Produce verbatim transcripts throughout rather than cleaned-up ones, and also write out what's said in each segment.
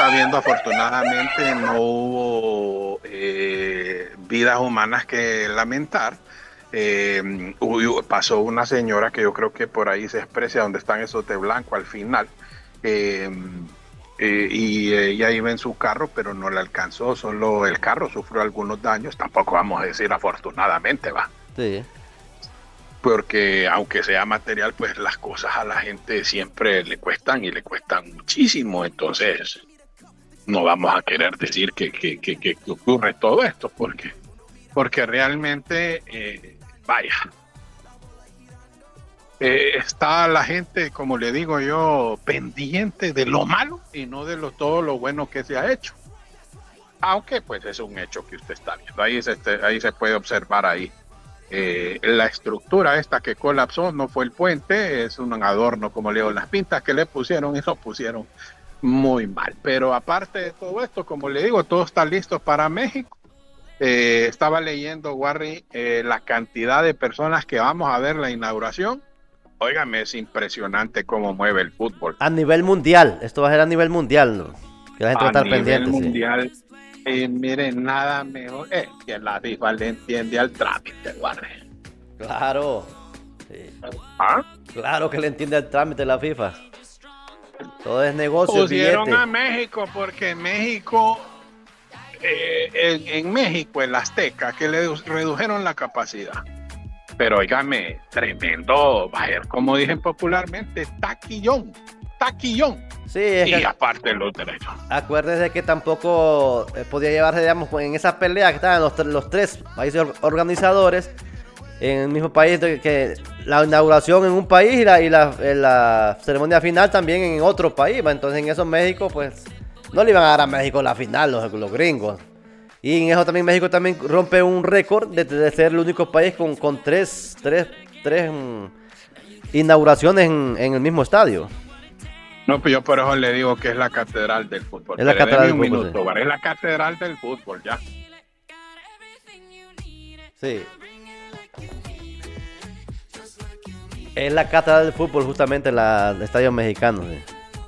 está viendo, afortunadamente no hubo eh, vidas humanas que lamentar. Eh, hubo- pasó una señora que yo creo que por ahí se expresa donde están esos de blanco al final. eh, eh, y ella iba en su carro, pero no le alcanzó, solo el carro sufrió algunos daños. Tampoco vamos a decir afortunadamente, va, Sí. porque aunque sea material, pues las cosas a la gente siempre le cuestan y le cuestan muchísimo. Entonces no vamos a querer decir que, que, que, que ocurre todo esto, porque, porque realmente, eh, vaya, eh, está la gente, como le digo yo, pendiente de lo malo y no de lo, todo lo bueno que se ha hecho. Aunque pues es un hecho que usted está viendo. Ahí se, ahí se puede observar ahí. Eh, la estructura esta que colapsó no fue el puente, es un adorno, como le digo, las pintas que le pusieron y lo pusieron muy mal. Pero aparte de todo esto, como le digo, todo está listo para México. Eh, estaba leyendo, Warry, eh, la cantidad de personas que vamos a ver la inauguración. Óigame, es impresionante cómo mueve el fútbol. A nivel mundial, esto va a ser a nivel mundial, ¿no? Que la gente va a A estar nivel pendiente, sí. mundial, eh, miren, nada mejor eh, que la FIFA le entiende al trámite, Warry. Claro. Sí. ¿Ah? Claro que le entiende el trámite la FIFA. Todo es negocio, es Pusieron billete. a México porque México, eh, en, en México, el Azteca, que le redujeron la capacidad. Pero óigame, tremendo, vaya, como dicen popularmente, taquillón, taquillón. Sí, es Y que aparte los derechos. acuérdese que tampoco eh, podía llevarse, digamos, en esa pelea que estaban los, tre- los tres países or- organizadores en el mismo país, de que la inauguración en un país y la, y la, eh, la ceremonia final también en otro país, ¿va? Entonces en eso México, pues, no le iban a dar a México la final, los, los gringos. Y en eso también México también rompe un récord de, de ser el único país con, con tres, tres, tres mm, inauguraciones en, en el mismo estadio. No, pues yo por eso le digo que es la catedral del fútbol. Es la Pero catedral deme del un fútbol, minuto, ¿vale? Es la catedral del fútbol, ya. sí. Sí. Es la catedral del fútbol justamente en la el estadio mexicano. Sí.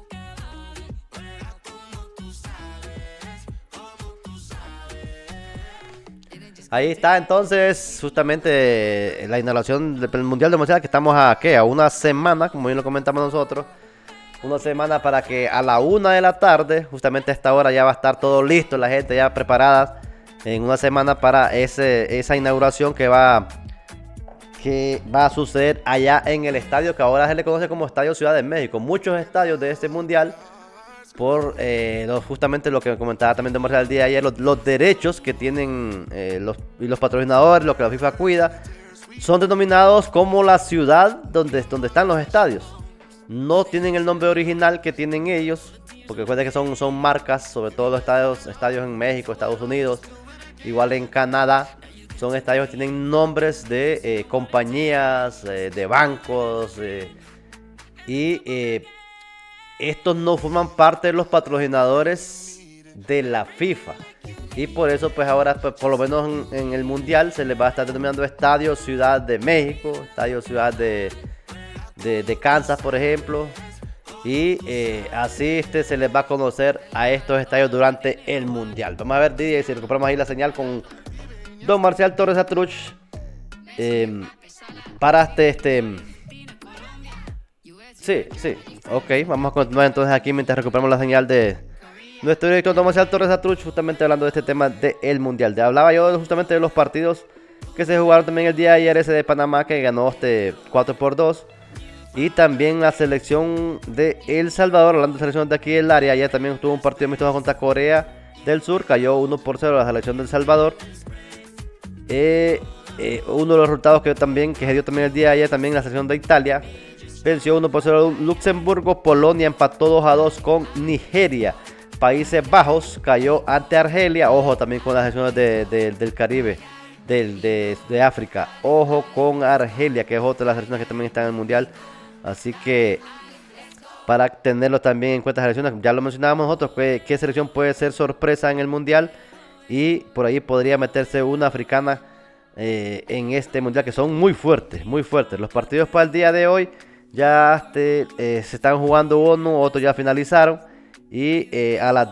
Ahí está entonces justamente la inauguración del Mundial de Mundial que estamos a ¿qué? A una semana, como bien lo comentamos nosotros. Una semana para que a la una de la tarde, justamente a esta hora ya va a estar todo listo, la gente ya preparada en una semana para ese, esa inauguración que va, que va a suceder allá en el estadio que ahora se le conoce como Estadio Ciudad de México. Muchos estadios de este mundial, por eh, los, justamente lo que comentaba también de Marcial el día de ayer, los, los derechos que tienen eh, los, y los patrocinadores, lo que la FIFA cuida, son denominados como la ciudad donde, donde están los estadios. No tienen el nombre original que tienen ellos, porque recuerden que son, son marcas, sobre todo los estadios, estadios en México, Estados Unidos, igual en Canadá. Son estadios que tienen nombres de eh, compañías, eh, de bancos, eh, y eh, estos no forman parte de los patrocinadores de la FIFA. Y por eso, pues ahora, pues, por lo menos en, en el Mundial, se les va a estar denominando Estadio Ciudad de México, Estadio Ciudad de, de, de Kansas, por ejemplo. Y eh, así este, se les va a conocer a estos estadios durante el Mundial. Vamos a ver, Didier, si recuperamos ahí la señal con Don Marcial Torres Atruch. Eh, para este, este... Sí, sí. Ok, vamos a continuar entonces aquí mientras recuperamos la señal de nuestro director Don Marcial Torres Atruch, justamente hablando de este tema del Mundial. Te hablaba yo justamente de los partidos que se jugaron también el día de ayer, ese de Panamá que ganó este cuatro por dos. Y también la selección de El Salvador, hablando de selecciones de aquí del área, ayer también tuvo un partido amistoso contra Corea del Sur, cayó uno por cero la selección del Salvador. Eh, eh, uno de los resultados que también que se dio también el día de ayer, también la selección de Italia venció uno por cero Luxemburgo. Polonia empató dos a dos con Nigeria. Países Bajos cayó ante Argelia. Ojo también con las selecciones de, de, del Caribe, del, de, de África. Ojo con Argelia, que es otra de las selecciones que también están en el Mundial. Así que para tenerlo también en cuenta, selecciones, ya lo mencionábamos nosotros, que, qué selección puede ser sorpresa en el Mundial. Y por ahí podría meterse una africana eh, en este Mundial, que son muy fuertes, muy fuertes. Los partidos para el día de hoy ya este, eh, se están jugando uno, otros ya finalizaron. Y eh, a las